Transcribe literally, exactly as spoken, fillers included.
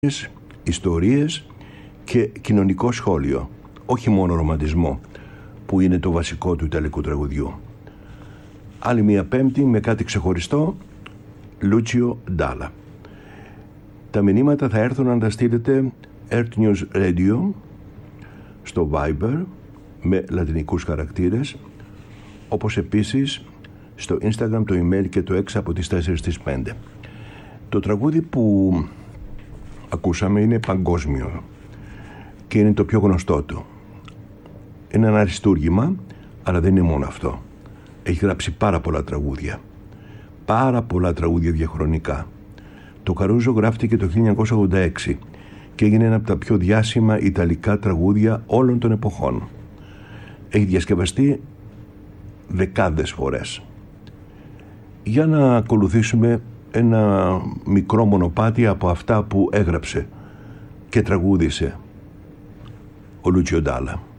ιστορίες και κοινωνικό σχόλιο, όχι μόνο ρομαντισμό που είναι το βασικό του ιταλικού τραγουδιού. Άλλη μια Πέμπτη με κάτι ξεχωριστό, Λούτσιο Ντάλα. Τα μηνύματα θα έρθουν να τα στείλετε Earth News Radio στο Viber με λατινικούς χαρακτήρες, όπως επίσης στο Instagram, το email και το X από τις τέσσερις στις πέντε. Το τραγούδι που ακούσαμε είναι παγκόσμιο και είναι το πιο γνωστό του. Είναι ένα αριστούργημα, αλλά δεν είναι μόνο αυτό. Έχει γράψει πάρα πολλά τραγούδια. Πάρα πολλά τραγούδια διαχρονικά. Το Καρούζο γράφτηκε το χίλια εννιακόσια ογδόντα έξι και έγινε ένα από τα πιο διάσημα ιταλικά τραγούδια όλων των εποχών. Έχει διασκευαστεί δεκάδες φορές. Για να ακολουθήσουμε ένα μικρό μονοπάτι από αυτά που έγραψε και τραγούδισε ο Λούτσιο Ντάλα.